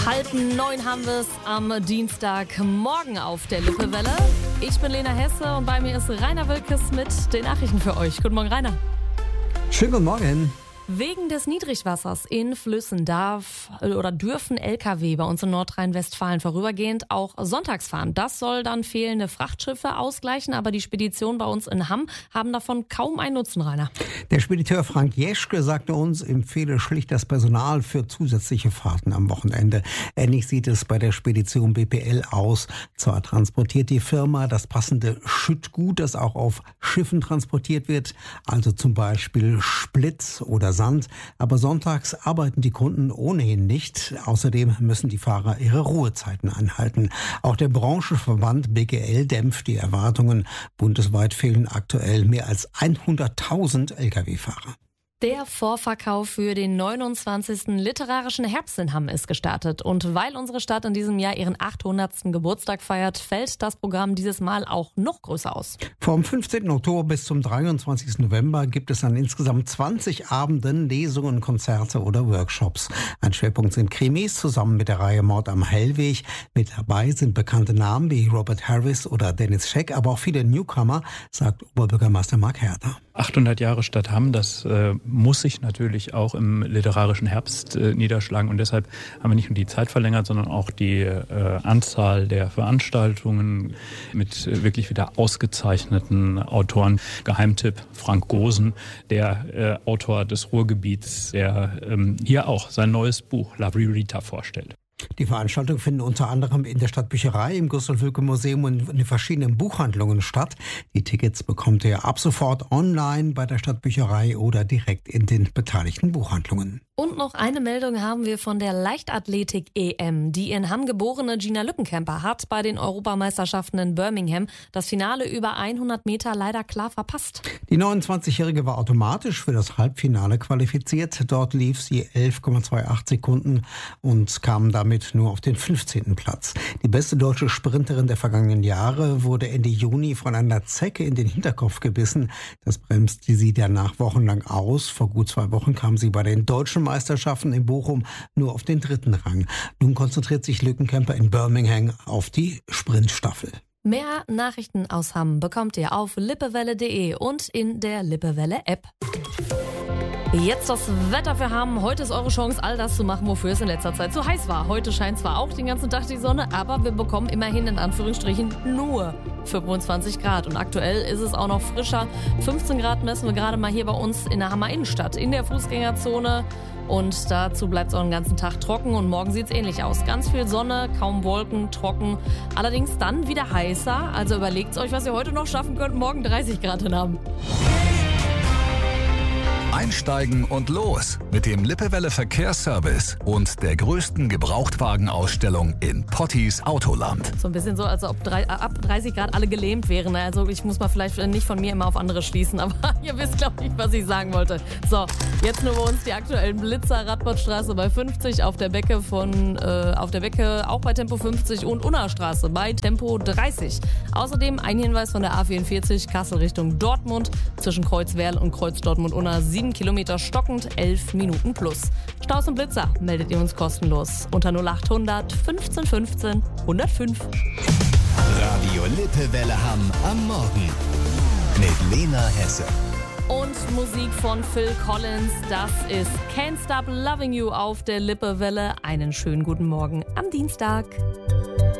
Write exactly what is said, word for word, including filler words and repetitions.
Halb neun haben wir es am Dienstagmorgen auf der Lippewelle. Ich bin Lena Hesse und bei mir ist Rainer Wilkes mit den Nachrichten für euch. Guten Morgen, Rainer. Schönen guten Morgen. Wegen des Niedrigwassers in Flüssen darf oder dürfen L K W bei uns in Nordrhein-Westfalen vorübergehend auch sonntags fahren. Das soll dann fehlende Frachtschiffe ausgleichen, aber die Speditionen bei uns in Hamm haben davon kaum einen Nutzen, Rainer. Der Spediteur Frank Jeschke sagte uns, empfehle schlicht das Personal für zusätzliche Fahrten am Wochenende. Ähnlich sieht es bei der Spedition B P L aus. Zwar transportiert die Firma das passende Schüttgut, das auch auf Schiffen transportiert wird, also zum Beispiel Split oder Sand, aber sonntags arbeiten die Kunden ohnehin nicht. Außerdem müssen die Fahrer ihre Ruhezeiten einhalten. Auch der Branchenverband B G L dämpft die Erwartungen. Bundesweit fehlen aktuell mehr als hunderttausend L K W-Fahrer. Der Vorverkauf für den neunundzwanzigsten Literarischen Herbst in Hamm ist gestartet. Und weil unsere Stadt in diesem Jahr ihren achthundertsten Geburtstag feiert, fällt das Programm dieses Mal auch noch größer aus. Vom fünfzehnten Oktober bis zum dreiundzwanzigsten November gibt es an insgesamt zwanzig Abenden Lesungen, Konzerte oder Workshops. Ein Schwerpunkt sind Krimis zusammen mit der Reihe Mord am Hellweg. Mit dabei sind bekannte Namen wie Robert Harris oder Dennis Scheck, aber auch viele Newcomer, sagt Oberbürgermeister Marc Herter. achthundert Jahre Stadt Hamm, das äh, muss sich natürlich auch im literarischen Herbst äh, niederschlagen. Und deshalb haben wir nicht nur die Zeit verlängert, sondern auch die äh, Anzahl der Veranstaltungen mit äh, wirklich wieder ausgezeichneten Autoren. Geheimtipp Frank Gosen, der äh, Autor des Ruhrgebiets, der ähm, hier auch sein neues Buch La Ririta vorstellt. Die Veranstaltungen finden unter anderem in der Stadtbücherei, im Gustav-Wölke-Museum und in verschiedenen Buchhandlungen statt. Die Tickets bekommt ihr ab sofort online bei der Stadtbücherei oder direkt in den beteiligten Buchhandlungen. Und noch eine Meldung haben wir von der Leichtathletik-E M. Die in Hamm geborene Gina Lückenkämper hat bei den Europameisterschaften in Birmingham das Finale über hundert Meter leider klar verpasst. Die neunundzwanzigjährige war automatisch für das Halbfinale qualifiziert. Dort lief sie elf Komma achtundzwanzig Sekunden und kam damit nur auf den fünfzehnten Platz. Die beste deutsche Sprinterin der vergangenen Jahre wurde Ende Juni von einer Zecke in den Hinterkopf gebissen. Das bremste sie danach wochenlang aus. Vor gut zwei Wochen kam sie bei den deutschen Meisterschaften in Bochum nur auf den dritten Rang. Nun konzentriert sich Lückenkämper in Birmingham auf die Sprintstaffel. Mehr Nachrichten aus Hamm bekommt ihr auf lippewelle punkt de und in der Lippewelle-App. Jetzt das Wetter für Hamm. Heute ist eure Chance, all das zu machen, wofür es in letzter Zeit zu heiß war. Heute scheint zwar auch den ganzen Tag die Sonne, aber wir bekommen immerhin in Anführungsstrichen nur fünfundzwanzig Grad. Und aktuell ist es auch noch frischer. fünfzehn Grad messen wir gerade mal hier bei uns in der Hammer Innenstadt, in der Fußgängerzone. Und dazu bleibt es auch den ganzen Tag trocken und morgen sieht es ähnlich aus. Ganz viel Sonne, kaum Wolken, trocken. Allerdings dann wieder heißer. Also überlegt euch, was ihr heute noch schaffen könnt, morgen dreißig Grad in Hamm. Einsteigen und los mit dem Lippewelle Verkehrsservice und der größten Gebrauchtwagenausstellung in Pottis Autoland. So ein bisschen so, als ob drei, ab dreißig Grad alle gelähmt wären. Also ich muss mal vielleicht nicht von mir immer auf andere schließen, aber ihr wisst, glaube ich, was ich sagen wollte. So, jetzt nur bei uns die aktuellen Blitzer, Radbottstraße bei fünfzig, auf der Becke von, äh, auf der Becke auch bei Tempo fünfzig und Unnerstraße bei Tempo dreißig. Außerdem ein Hinweis von der A vierundvierzig, Kassel Richtung Dortmund, zwischen Kreuz Werl und Kreuz Dortmund-Unna, sieben Kilometer stockend, elf Minuten plus. Staus und Blitzer meldet ihr uns kostenlos unter null achthundert fünfzehn fünfzehn hundertfünf. Radio Lippewelle Hamm am Morgen mit Lena Hesse. Und Musik von Phil Collins, das ist Can't Stop Loving You auf der Lippewelle. Einen schönen guten Morgen am Dienstag.